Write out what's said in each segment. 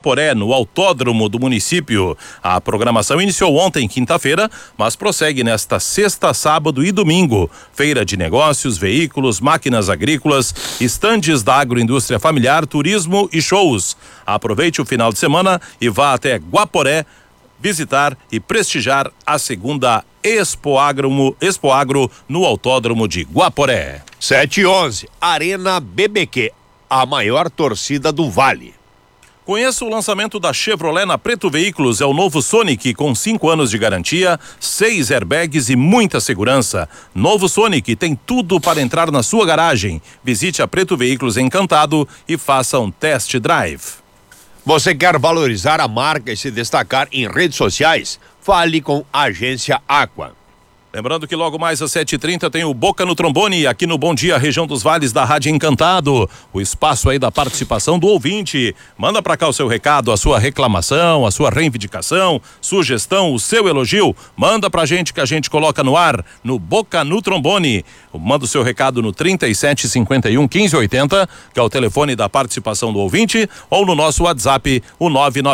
Guaporé, no autódromo do município. A programação iniciou ontem, quinta-feira, mas prossegue nesta sexta, sábado e domingo. Feira de negócios, veículos, máquinas agrícolas, estandes da agroindústria familiar, turismo e shows. Aproveite o final de semana e vá até Guaporé visitar e prestigiar a segunda Expo Agro no autódromo de Guaporé. 7:11, Arena BBQ, a maior torcida do Vale. Conheça o lançamento da Chevrolet na Preto Veículos. É o novo Sonic com 5 anos de garantia, 6 airbags e muita segurança. Novo Sonic tem tudo para entrar na sua garagem. Visite a Preto Veículos Encantado e faça um test drive. Você quer valorizar a marca e se destacar em redes sociais? Fale com a Agência Aqua. Lembrando que logo mais às 7h30 tem o Boca no Trombone, aqui no Bom Dia, região dos Vales da Rádio Encantado. O espaço aí da participação do ouvinte. Manda pra cá o seu recado, a sua reclamação, a sua reivindicação, sugestão, o seu elogio. Manda pra gente que a gente coloca no ar, no Boca no Trombone. Manda o seu recado no 3751-1580, que é o telefone da participação do ouvinte, ou no nosso WhatsApp, o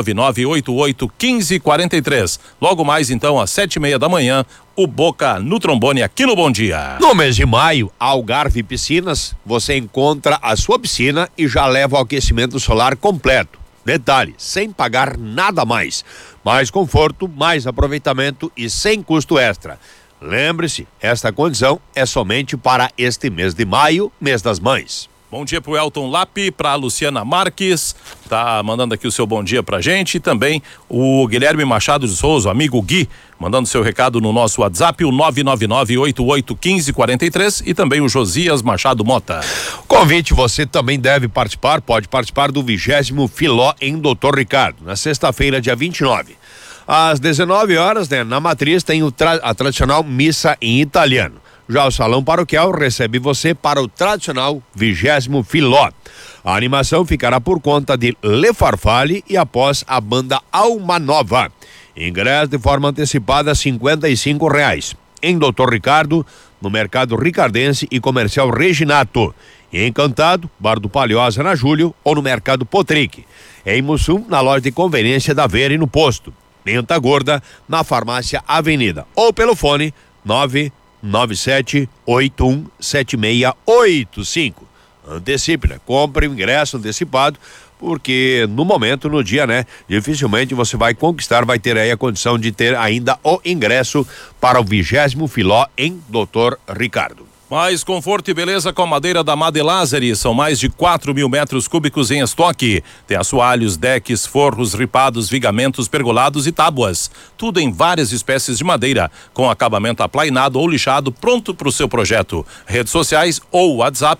999881543. Logo mais então, às 7h30 da manhã, o Boca no Trombone aqui no Bom Dia. No mês de maio, Algarve Piscinas, você encontra a sua piscina e já leva o aquecimento solar completo. Detalhe, sem pagar nada mais. Mais conforto, mais aproveitamento e sem custo extra. Lembre-se, esta condição é somente para este mês de maio, mês das mães. Bom dia pro Elton Lapi, pra Luciana Marques, tá mandando aqui o seu bom dia pra gente, e também o Guilherme Machado de Souza, amigo Gui, mandando seu recado no nosso WhatsApp, o 999881543, e também o Josias Machado Mota. Convite, você também deve participar, pode participar do 20º Filó em Doutor Ricardo, na sexta-feira, dia 29. Às 19 horas, né, na Matriz tem a tradicional missa em italiano. Já o Salão Paroquial recebe você para o tradicional 20º Filó. A animação ficará por conta de Le Farfalle e após a banda Alma Nova. Ingresso de forma antecipada R$55. Em Doutor Ricardo, no Mercado Ricardense e Comercial Reginato. Em Encantado, Bar do Palhoça na Júlio ou no Mercado Potric. Em Mussum, na loja de conveniência da Vera e no Posto. Menta Gorda, na Farmácia Avenida. Ou pelo fone 997817685. Antecipe, né? Compre o ingresso antecipado, porque no momento, no dia, né? Dificilmente você vai conquistar, vai ter aí a condição de ter ainda o ingresso para o 20º Filó em Doutor Ricardo. Mais conforto e beleza com a madeira da Madelazeri, são mais de 4.000 metros cúbicos em estoque. Tem assoalhos, decks, forros, ripados, vigamentos, pergolados e tábuas. Tudo em várias espécies de madeira, com acabamento aplainado ou lixado, pronto para o seu projeto. Redes sociais ou WhatsApp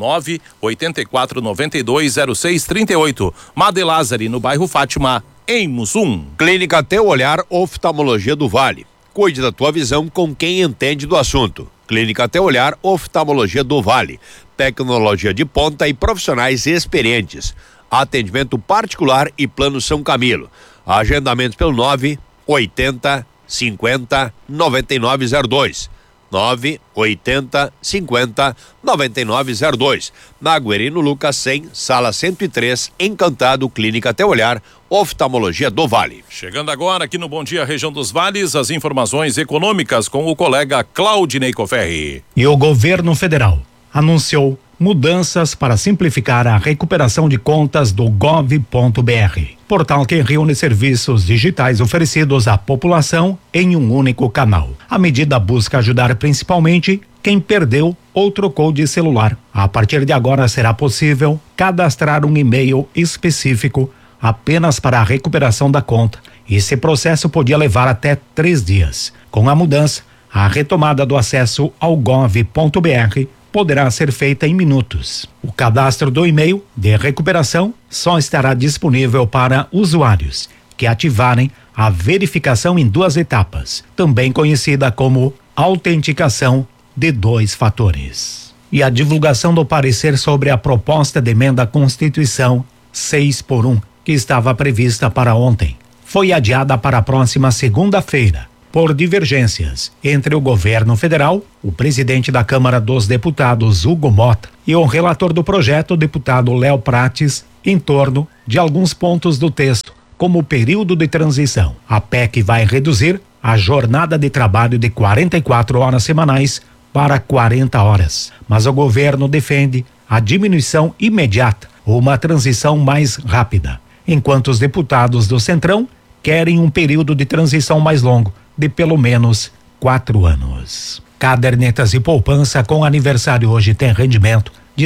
984920638. Madelazeri, no bairro Fátima, em Mussum. Clínica Teu Olhar Oftalmologia do Vale. Cuide da tua visão com quem entende do assunto. Clínica Teu Olhar Oftalmologia do Vale. Tecnologia de ponta e profissionais experientes. Atendimento particular e plano São Camilo. Agendamentos pelo 980 50 9902. 980 50 9902. Na Guerino Lucas 100, sala 103, Encantado, Clínica Teu Olhar, Oftalmologia do Vale. Chegando agora aqui no Bom Dia Região dos Vales, as informações econômicas com o colega Claudinei Coferri. E o governo federal anunciou mudanças para simplificar a recuperação de contas do gov.br, portal que reúne serviços digitais oferecidos à população em um único canal. A medida busca ajudar principalmente quem perdeu ou trocou de celular. A partir de agora será possível cadastrar um e-mail específico apenas para a recuperação da conta. Esse processo podia levar até 3 dias. Com a mudança, a retomada do acesso ao gov.br poderá ser feita em minutos. O cadastro do e-mail de recuperação só estará disponível para usuários que ativarem a verificação em 2 etapas, também conhecida como autenticação de 2 fatores. E a divulgação do parecer sobre a proposta de emenda à Constituição 6x1, que estava prevista para ontem, foi adiada para a próxima segunda-feira, por divergências entre o governo federal, o presidente da Câmara dos Deputados, Hugo Mota, e o relator do projeto, o deputado Léo Prates, em torno de alguns pontos do texto, como o período de transição. A PEC vai reduzir a jornada de trabalho de 44 horas semanais para 40 horas, mas o governo defende a diminuição imediata ou uma transição mais rápida, enquanto os deputados do Centrão querem um período de transição mais longo, de pelo menos 4 anos. Cadernetas de poupança com aniversário hoje tem rendimento de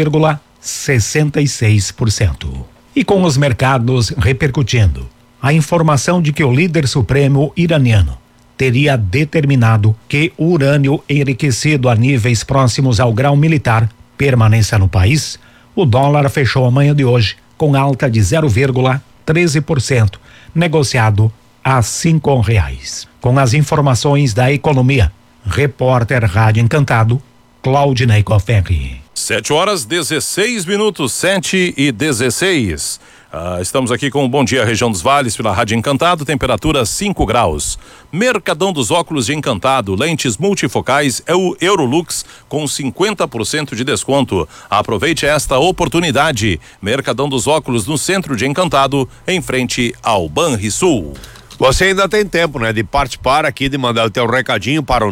0,66%. E com os mercados repercutindo, a informação de que o líder supremo iraniano teria determinado que o urânio enriquecido a níveis próximos ao grau militar permaneça no país, o dólar fechou a manhã de hoje com alta de 0,13%, negociado a R$5. Com as informações da economia, repórter Rádio Encantado, Claudinei Coferri. 7:16, 7:16. Estamos aqui com o Bom Dia Região dos Vales pela Rádio Encantado, temperatura 5 graus. Mercadão dos óculos de Encantado, lentes multifocais é o Eurolux com 50% de desconto. Aproveite esta oportunidade. Mercadão dos óculos no centro de Encantado, em frente ao Banrisul. Você ainda tem tempo, né, de participar aqui, de mandar o teu recadinho para o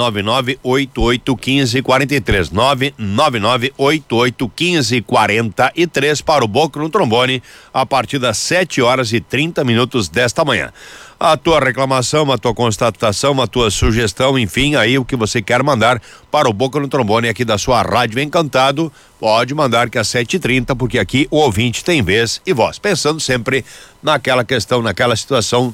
999-881543, 999-881543 para o Boca no Trombone, a partir das 7h30 desta manhã. A tua reclamação, a tua constatação, a tua sugestão, enfim, aí o que você quer mandar para o Boca no Trombone aqui da sua Rádio Encantado, pode mandar que às 7h30, porque aqui o ouvinte tem vez e voz, pensando sempre naquela questão, naquela situação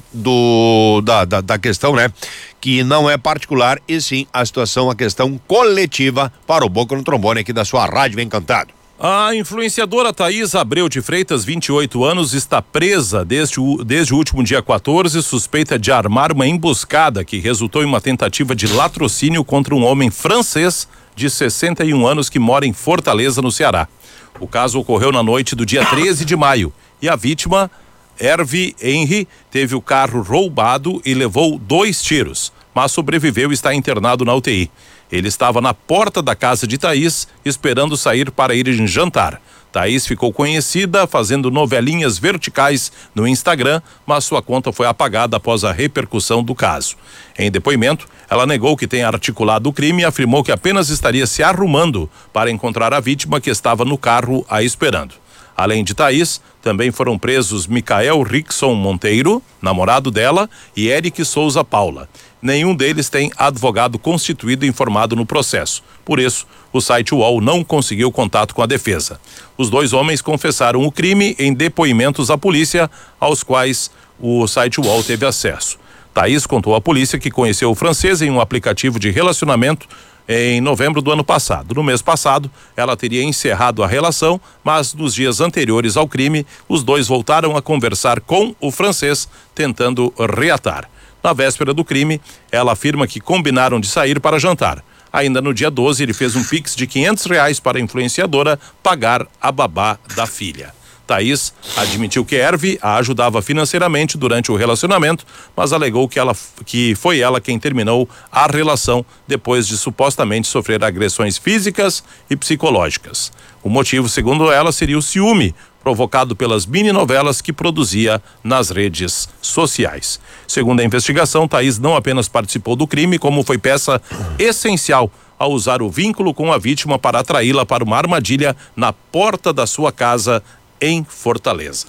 da questão, né, que não é particular, e sim a situação, a questão coletiva para o Boca no Trombone aqui da sua Rádio Encantado. A influenciadora Thaís Abreu de Freitas, 28 anos, está presa desde o último dia 14, suspeita de armar uma emboscada que resultou em uma tentativa de latrocínio contra um homem francês de 61 anos que mora em Fortaleza, no Ceará. O caso ocorreu na noite do dia 13 de maio e a vítima, Hervé Henry, teve o carro roubado e levou 2 tiros, mas sobreviveu e está internado na UTI. Ele estava na porta da casa de Thaís, esperando sair para ir em jantar. Thaís ficou conhecida fazendo novelinhas verticais no Instagram, mas sua conta foi apagada após a repercussão do caso. Em depoimento, ela negou que tenha articulado o crime e afirmou que apenas estaria se arrumando para encontrar a vítima que estava no carro a esperando. Além de Thaís, também foram presos Micael Rickson Monteiro, namorado dela, e Eric Souza Paula. Nenhum deles tem advogado constituído e informado no processo. Por isso, o site UOL não conseguiu contato com a defesa. Os 2 homens confessaram o crime em depoimentos à polícia, aos quais o site UOL teve acesso. Thaís contou à polícia que conheceu o francês em um aplicativo de relacionamento em novembro do ano passado. No mês passado, ela teria encerrado a relação, mas nos dias anteriores ao crime, os 2 voltaram a conversar com o francês, tentando reatar. Na véspera do crime, ela afirma que combinaram de sair para jantar. Ainda no dia 12, ele fez um pix de R$500 para a influenciadora pagar a babá da filha. Thaís admitiu que Hervé a ajudava financeiramente durante o relacionamento, mas alegou que foi ela quem terminou a relação depois de supostamente sofrer agressões físicas e psicológicas. O motivo, segundo ela, seria o ciúme provocado pelas mini-novelas que produzia nas redes sociais. Segundo a investigação, Thaís não apenas participou do crime, como foi peça essencial ao usar o vínculo com a vítima para atraí-la para uma armadilha na porta da sua casa em Fortaleza.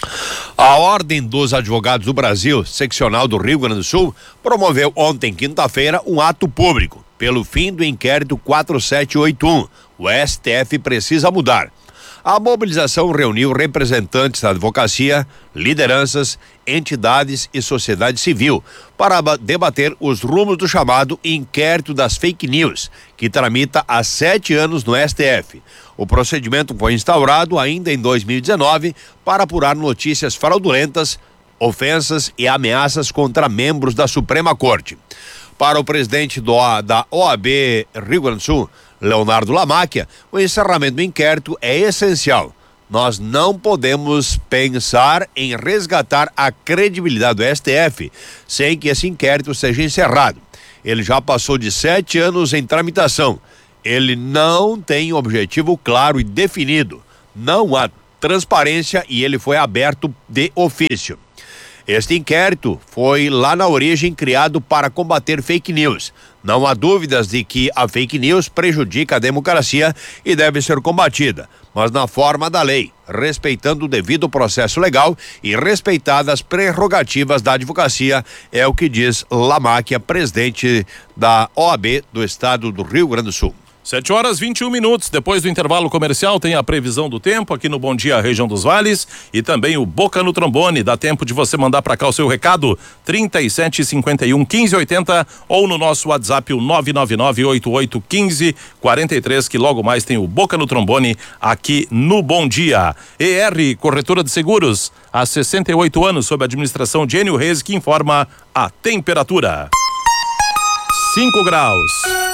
A Ordem dos Advogados do Brasil, seccional do Rio Grande do Sul, promoveu ontem, quinta-feira, um ato público pelo fim do inquérito 4781. O STF precisa mudar. A mobilização reuniu representantes da advocacia, lideranças, entidades e sociedade civil para debater os rumos do chamado inquérito das fake news, que tramita há 7 anos no STF. O procedimento foi instaurado ainda em 2019 para apurar notícias fraudulentas, ofensas e ameaças contra membros da Suprema Corte. Para o presidente da OAB Rio Grande do Sul, Leonardo Lamacchia, o encerramento do inquérito é essencial, Nós não podemos pensar em resgatar a credibilidade do STF sem que esse inquérito seja encerrado. Ele já passou de 7 anos em tramitação. Ele não tem objetivo claro e definido. Não há transparência e ele foi aberto de ofício. Este inquérito foi lá na origem criado para combater fake news. Não há dúvidas de que a fake news prejudica a democracia e deve ser combatida, mas na forma da lei, respeitando o devido processo legal e respeitadas as prerrogativas da advocacia, é o que diz Lamáquia, presidente da OAB do estado do Rio Grande do Sul. 7h21. Depois do intervalo comercial tem a previsão do tempo aqui no Bom Dia Região dos Vales e também o Boca no Trombone. Dá tempo de você mandar para cá o seu recado 3751-1580 ou no nosso WhatsApp o 999-8815-43, que logo mais tem o Boca no Trombone aqui no Bom Dia. ER Corretora de Seguros, há 68 anos sob a administração de Enio Reis, que informa a temperatura. 5 graus.